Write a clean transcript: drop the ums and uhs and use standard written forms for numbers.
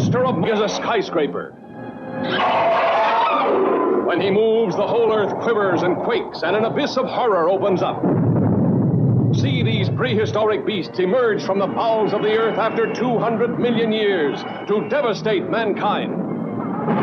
monster of is a skyscraper. When he moves, the whole earth quivers and quakes, and an abyss of horror opens up. See these prehistoric beasts emerge from the bowels of the earth after 200 million years to devastate mankind.